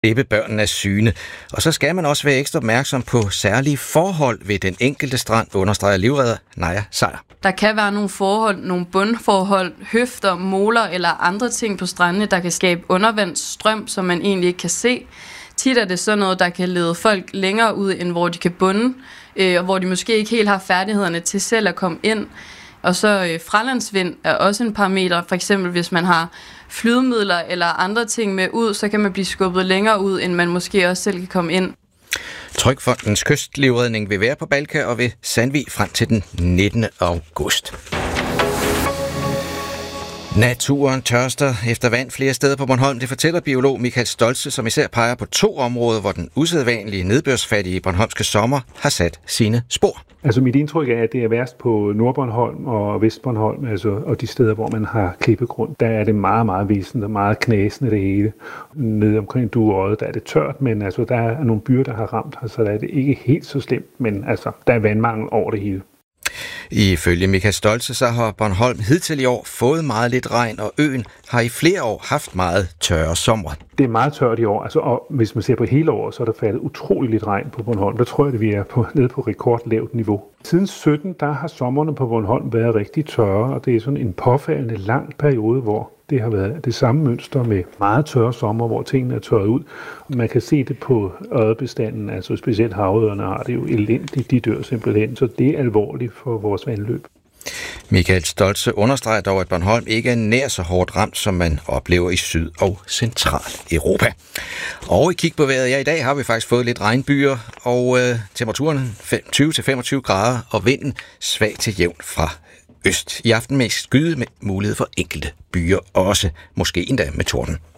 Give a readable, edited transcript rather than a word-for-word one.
slippe børnene af syne. Og så skal man også være ekstra opmærksom på særlige forhold ved den enkelte strand, understreger livredder Naja Sejer. Der kan være nogle forhold, nogle bundforhold, høfter, moler eller andre ting på strandene, der kan skabe undervandsstrøm, som man egentlig ikke kan se. Tit er det sådan noget, der kan lede folk længere ud, end hvor de kan bunde, og hvor de måske ikke helt har færdighederne til selv at komme ind. Og så fralandsvind er også en parameter. For eksempel hvis man har flydemidler eller andre ting med ud, så kan man blive skubbet længere ud, end man måske også selv kan komme ind. Trygfondens kystlivredning vil være på Balka og ved Sandvig frem til den 19. august. Naturen tørster efter vand flere steder på Bornholm. Det fortæller biolog Michael Stoltze, som især peger på 2 områder, hvor den usædvanlige nedbørsfattige bornholmske sommer har sat sine spor. Altså mit indtryk er, at det er værst på Nordbornholm og Vestbornholm, og de steder, hvor man har klippegrund. Der er det meget, meget visent og meget knasende det hele. Nede omkring Dueodde, der er det tørt, men altså, der er nogle byer, der har ramt, så der er det ikke helt så slemt, men altså, der er vandmangel over det hele. Ifølge Michael Stoltze, så har Bornholm hidtil i år fået meget lidt regn, og øen har i flere år haft meget tørre somre. Det er meget tørt i år, altså, og hvis man ser på hele året, så er der faldet utrolig lidt regn på Bornholm. Der tror jeg, at vi er nede på rekordlavt niveau. Siden 17, der har sommerne på Bornholm været rigtig tørre, og det er sådan en påfaldende lang periode, hvor det har været det samme mønster med meget tørre sommer, hvor tingene er tørret ud. Og man kan se det på ørredbestanden, altså specielt havørrederne har det jo elendigt, de dør simpelthen, så det er alvorligt for vores vandløb. Michael Stoltze understreger dog, at Bornholm ikke er nær så hårdt ramt, som man oplever i Syd- og Central-Europa. Og i kig på vejret, i dag har vi faktisk fået lidt regnbyer, og temperaturen 20-25 grader, og vinden svag til jævn fra øst. I aften med skyde med mulighed for enkelte byer, også måske endda med torden.